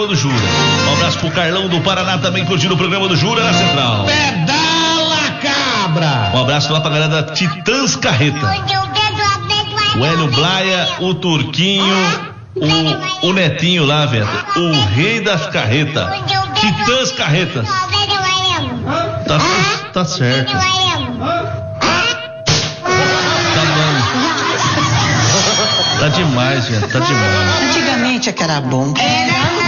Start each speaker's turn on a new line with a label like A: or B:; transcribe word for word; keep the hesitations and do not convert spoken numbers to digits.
A: do Jura. Um abraço pro Carlão do Paraná também curtindo o programa do Jura na Central.
B: Pedala, cabra!
A: Um abraço lá pra galera da Titãs Carreta. O Hélio Blaia, o Turquinho, o, o Netinho lá, velho. O rei das carretas. Titãs Carretas. Tá, tá certo. Tá bom. Tá demais, gente. Tá demais.
C: Antigamente é que era bom.
D: Era